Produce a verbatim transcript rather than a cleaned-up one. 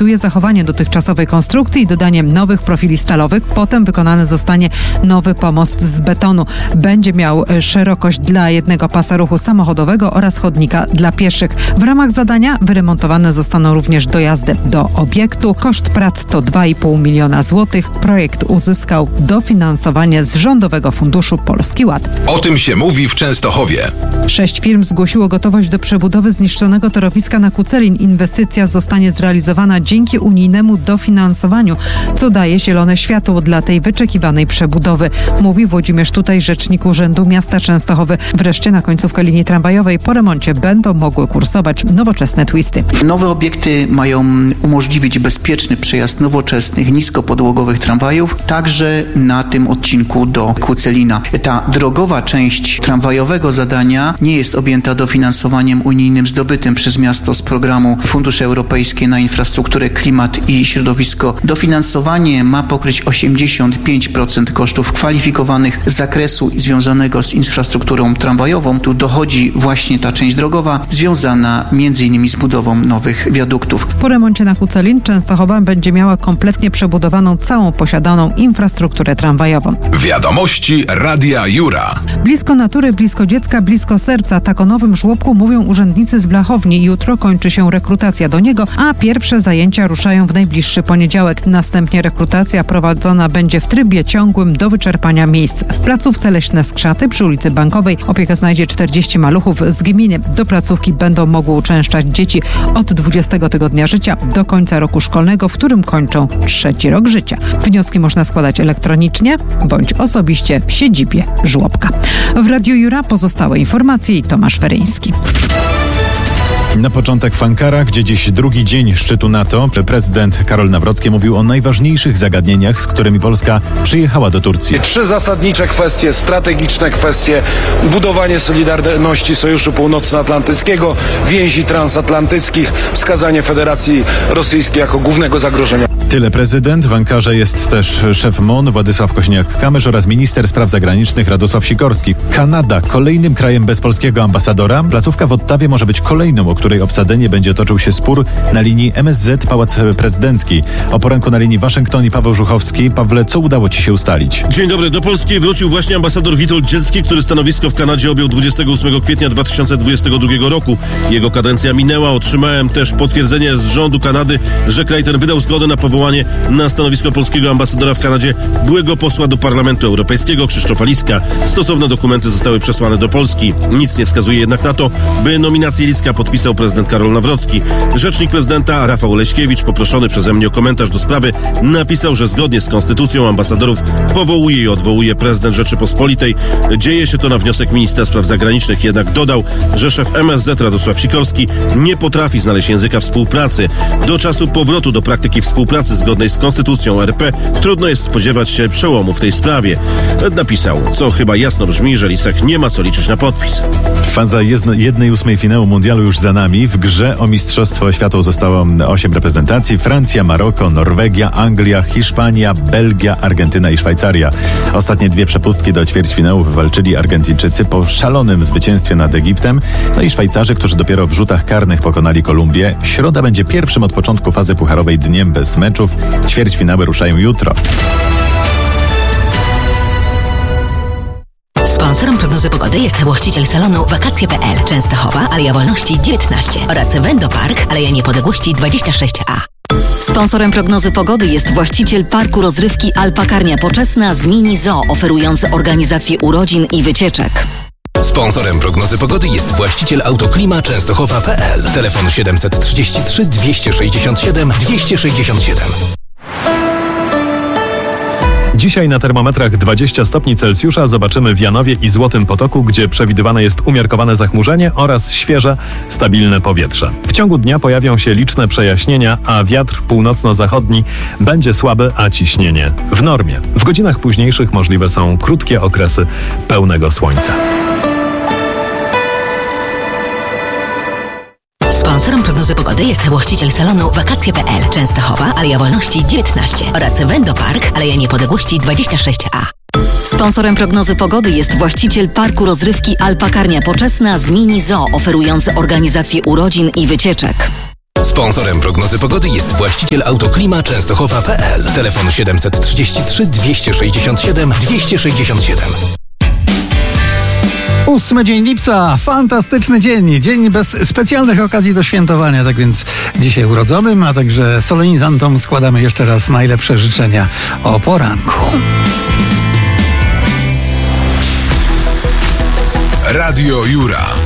przewiduje zachowanie dotychczasowej konstrukcji i dodanie nowych profili stalowych. Potem wykonany zostanie nowy pomost z betonu. Będzie miał szerokość dla jednego pasa ruchu samochodowego oraz chodnika dla pieszych. W ramach zadania wyremontowane zostaną również dojazdy do obiektu. Koszt prac to dwa i pół miliona złotych. Projekt uzyskał dofinansowanie z Rządowego Funduszu Polski Ład. O tym się mówi w Częstochowie. Sześć firm zgłosiło gotowość do przebudowy zniszczonego torowiska na Kucelin. Inwestycja zostanie zrealizowana dzięki unijnemu dofinansowaniu, co daje zielone światło dla tej wyczekiwanej przebudowy, mówi Włodzimierz Tutaj, rzecznik Urzędu Miasta Częstochowy. Wreszcie na końcówkę linii tramwajowej po remoncie będą mogły kursować nowoczesne twisty. Nowe obiekty mają umożliwić bezpieczny przejazd nowoczesnych, niskopodłogowych tramwajów, także na tym odcinku do Kucelina. Ta drogowa część tramwajowego zadania nie jest objęta dofinansowaniem unijnym zdobytym przez miasto z programu Fundusze Europejskie na infrastrukturę, klimat i środowisko. Dofinansowanie ma pokryć osiemdziesiąt pięć procent kosztów kwalifikowanych z zakresu związanego z infrastrukturą tramwajową. Tu dochodzi właśnie ta część drogowa związana między innymi z budową nowych wiaduktów. Po remoncie na Kucelin Częstochowa będzie miała kompletnie przebudowaną całą posiadaną infrastrukturę tramwajową. Wiadomości Radia Jura. Blisko natury, blisko dziecka, blisko serca. Tak o nowym żłobku mówią urzędnicy z Blachowni. Jutro kończy się rekrutacja do niego, a pierwsze zajęcia ruszają w najbliższy poniedziałek. Następnie rekrutacja prowadzona będzie w trybie ciągłym do wyczerpania miejsc. W placówce Leśne Skrzaty przy ulicy Bankowej opiekę znajdzie czterdzieści maluchów z gminy. Do placówki będą mogły uczęszczać dzieci od dwudziestego tygodnia życia do końca roku szkolnego, w którym kończą trzeci rok życia. Wnioski można składać elektronicznie bądź osobiście w siedzibie żłobka. W Radiu Jura pozostałe informacje i Tomasz Feryński. Na początek w Ankara, gdzie dziś drugi dzień szczytu NATO, prezydent Karol Nawrocki mówił o najważniejszych zagadnieniach, z którymi Polska przyjechała do Turcji. Trzy zasadnicze kwestie, strategiczne kwestie, budowanie solidarności Sojuszu Północnoatlantyckiego, więzi transatlantyckich, wskazanie Federacji Rosyjskiej jako głównego zagrożenia. Tyle prezydent. W Ankarze jest też szef M O N Władysław Kośniak-Kamysz oraz minister spraw zagranicznych Radosław Sikorski. Kanada kolejnym krajem bez polskiego ambasadora. Placówka w Ottawie może być kolejną, o której obsadzenie będzie toczył się spór na linii M S Z Pałac Prezydencki. O poranku na linii Waszyngton i Paweł Żuchowski. Pawle, co udało ci się ustalić? Dzień dobry. Do Polski wrócił właśnie ambasador Witold Dzielski, który stanowisko w Kanadzie objął dwudziestego ósmego kwietnia dwa tysiące dwudziestego drugiego roku. Jego kadencja minęła. Otrzymałem też potwierdzenie z rządu Kanady, że kraj ten wydał zgodę na powołanie na stanowisko polskiego ambasadora w Kanadzie byłego posła do Parlamentu Europejskiego Krzysztofa Liska. Stosowne dokumenty zostały przesłane do Polski. Nic nie wskazuje jednak na to, by nominację Liska podpisał prezydent Karol Nawrocki. Rzecznik prezydenta Rafał Leśkiewicz, poproszony przeze mnie o komentarz do sprawy, napisał, że zgodnie z konstytucją ambasadorów powołuje i odwołuje prezydent Rzeczypospolitej. Dzieje się to na wniosek ministra spraw zagranicznych, jednak dodał, że szef M S Z Radosław Sikorski nie potrafi znaleźć języka współpracy. Do czasu powrotu do praktyki współpracy zgodnej z konstytucją R P trudno jest spodziewać się przełomu w tej sprawie. Napisał, co chyba jasno brzmi, że Lisek nie ma co liczyć na podpis. Faza jednej ósmej finału mundialu już za nami. W grze o Mistrzostwo Świata zostało osiem reprezentacji. Francja, Maroko, Norwegia, Anglia, Hiszpania, Belgia, Argentyna i Szwajcaria. Ostatnie dwie przepustki do ćwierćfinału wywalczyli Argentyńczycy po szalonym zwycięstwie nad Egiptem. No i Szwajcarzy, którzy dopiero w rzutach karnych pokonali Kolumbię. Środa będzie pierwszym od początku fazy pucharowej dniem bez meczów. Ćwierćfinały ruszają jutro. Sponsorem prognozy pogody jest właściciel salonu wakacje kropka p l Częstochowa, Aleja Wolności dziewiętnaście oraz Wendopark, Aleja Niepodległości dwadzieścia sześć a. Sponsorem prognozy pogody jest właściciel parku rozrywki Alpakarnia Poczesna z Mini Zoo, oferujący organizację urodzin i wycieczek. Sponsorem prognozy pogody jest właściciel Autoklima Częstochowa kropka p l. Telefon siedem trzy trzy, dwieście sześćdziesiąt siedem, dwieście sześćdziesiąt siedem. Dzisiaj na termometrach dwadzieścia stopni Celsjusza zobaczymy w Janowie i Złotym Potoku, gdzie przewidywane jest umiarkowane zachmurzenie oraz świeże, stabilne powietrze. W ciągu dnia pojawią się liczne przejaśnienia, a wiatr północno-zachodni będzie słaby, a ciśnienie w normie. W godzinach późniejszych możliwe są krótkie okresy pełnego słońca. Sponsorem prognozy pogody jest właściciel salonu wakacje kropka p l Częstochowa, Aleja Wolności dziewiętnaście oraz Wendopark, Aleja Niepodległości dwadzieścia sześć a. Sponsorem prognozy pogody jest właściciel parku rozrywki Alpakarnia Poczesna z Mini Zoo, oferujący organizację urodzin i wycieczek. Sponsorem prognozy pogody jest właściciel Autoklima Częstochowa kropka pe el. Telefon siedem trzy trzy, dwieście sześćdziesiąt siedem, dwieście sześćdziesiąt siedem. Ósmy dzień lipca, fantastyczny dzień, dzień bez specjalnych okazji do świętowania, tak więc dzisiaj urodzonym, a także solenizantom składamy jeszcze raz najlepsze życzenia o poranku. Radio Jura.